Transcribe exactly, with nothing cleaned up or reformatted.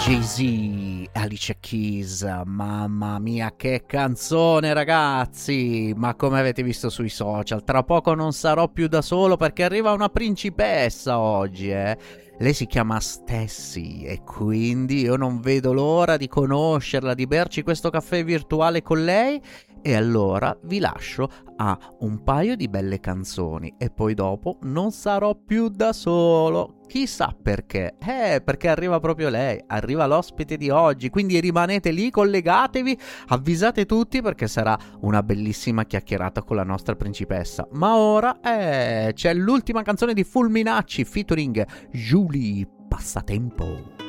Jay-Z, Alicia Keys, mamma mia che canzone ragazzi, ma come avete visto sui social, tra poco non sarò più da solo perché arriva una principessa oggi, eh. Lei si chiama Stacy e quindi io non vedo l'ora di conoscerla, di berci questo caffè virtuale con lei. E allora vi lascio a un paio di belle canzoni e poi dopo non sarò più da solo. Chissà perché? Eh, perché arriva proprio lei, arriva l'ospite di oggi, quindi rimanete lì, collegatevi, avvisate tutti perché sarà una bellissima chiacchierata con la nostra principessa. Ma ora eh, c'è l'ultima canzone di Fulminacci featuring Julie Passatempo.